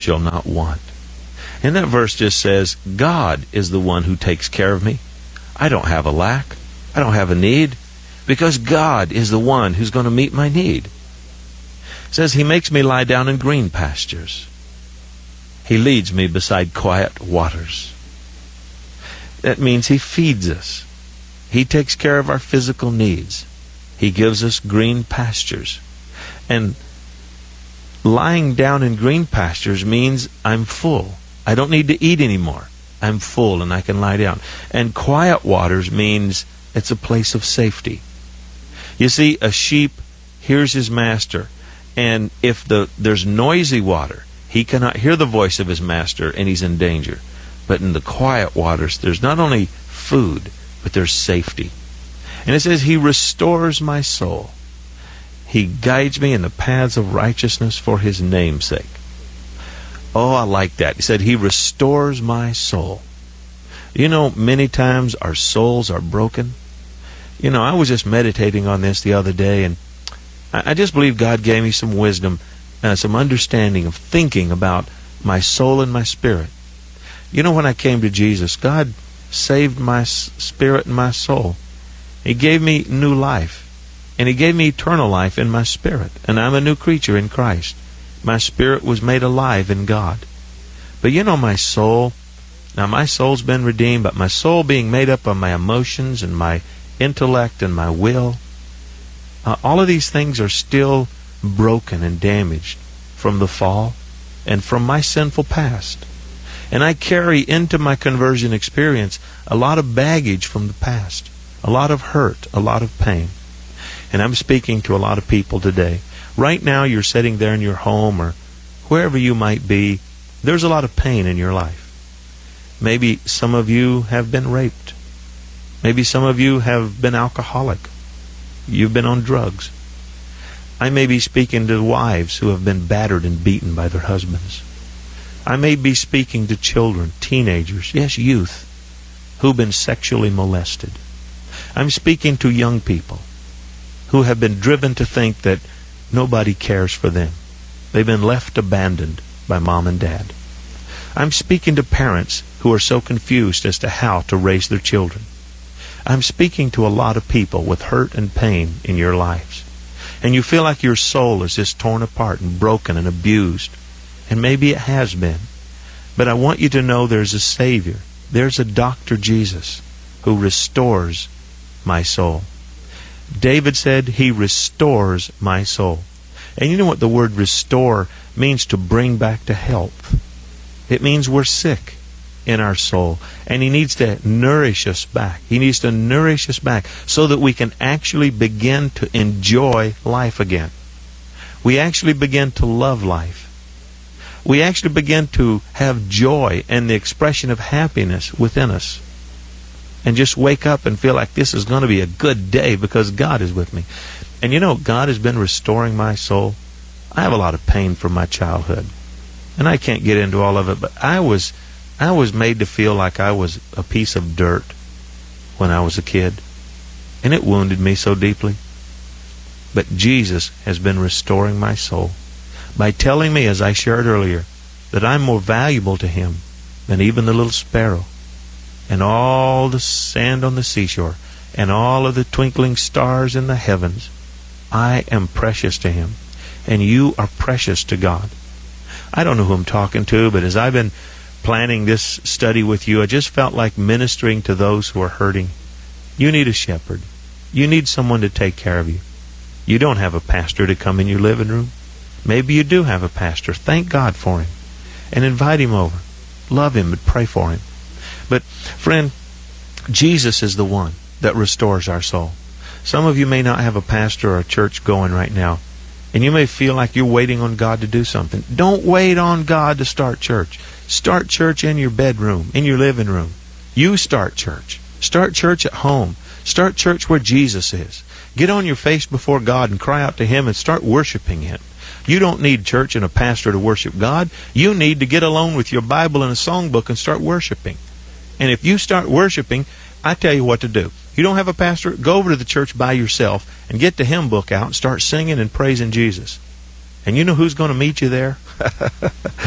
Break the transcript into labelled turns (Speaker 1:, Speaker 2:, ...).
Speaker 1: shall not want. And that verse just says, God is the one who takes care of me. I don't have a lack. I don't have a need, because God is the one who's going to meet my need. It says He makes me lie down in green pastures. He leads me beside quiet waters. That means He feeds us. He takes care of our physical needs. He gives us green pastures. And lying down in green pastures means I'm full. I don't need to eat anymore. I'm full and I can lie down. And quiet waters means it's a place of safety. You see, a sheep hears his master, and if there's noisy water, he cannot hear the voice of his master and he's in danger. But in the quiet waters, there's not only food, but there's safety. And it says, He restores my soul. He guides me in the paths of righteousness for His name's sake. Oh, I like that. He said, He restores my soul. You know, many times our souls are broken. You know, I was just meditating on this the other day, and I just believe God gave me some wisdom, some understanding of thinking about my soul and my spirit. You know, when I came to Jesus, God saved my spirit and my soul. He gave me new life, and He gave me eternal life in my spirit, and I'm a new creature in Christ. My spirit was made alive in God. But you know, my soul, now my soul's been redeemed, but my soul being made up of my emotions and my intellect and my will, all of these things are still broken and damaged from the fall and from my sinful past. And I carry into my conversion experience a lot of baggage from the past, a lot of hurt, a lot of pain. And I'm speaking to a lot of people today. Right now you're sitting there in your home or wherever you might be, there's a lot of pain in your life. Maybe some of you have been raped. Maybe some of you have been alcoholic. You've been on drugs. I may be speaking to wives who have been battered and beaten by their husbands. I may be speaking to children, teenagers, yes, youth, who've been sexually molested. I'm speaking to young people who have been driven to think that nobody cares for them. They've been left abandoned by mom and dad. I'm speaking to parents who are so confused as to how to raise their children. I'm speaking to a lot of people with hurt and pain in your lives. And you feel like your soul is just torn apart and broken and abused. And maybe it has been. But I want you to know there's a Savior. There's a Dr. Jesus who restores my soul. David said, He restores my soul. And you know what the word restore means? To bring back to health. It means we're sick in our soul, and He needs to nourish us back. He needs to nourish us back so that we can actually begin to enjoy life again. We actually begin to love life. We actually begin to have joy and the expression of happiness within us. And just wake up and feel like this is going to be a good day because God is with me. And you know, God has been restoring my soul. I have a lot of pain from my childhood. And I can't get into all of it, but I was made to feel like I was a piece of dirt when I was a kid. And it wounded me so deeply. But Jesus has been restoring my soul by telling me, as I shared earlier, that I'm more valuable to Him than even the little sparrow and all the sand on the seashore and all of the twinkling stars in the heavens. I am precious to Him, and you are precious to God. I don't know who I'm talking to, but as I've been planning this study with you, I just felt like ministering to those who are hurting. You need a shepherd. You need someone to take care of you. You don't have a pastor to come in your living room. Maybe you do have a pastor. Thank God for him and invite him over. Love him and pray for him. But friend, Jesus is the one that restores our soul. Some of you may not have a pastor or a church going right now, and you may feel like you're waiting on God to do something. Don't wait on God to start church. Start church in your bedroom, in your living room. You start church. Start church at home. Start church where Jesus is. Get on your face before God and cry out to Him and start worshiping Him. You don't need church and a pastor to worship God. You need to get alone with your Bible and a songbook and start worshiping. And if you start worshiping, I tell you what to do. You don't have a pastor? Go over to the church by yourself and get the hymn book out and start singing and praising Jesus. And you know who's going to meet you there?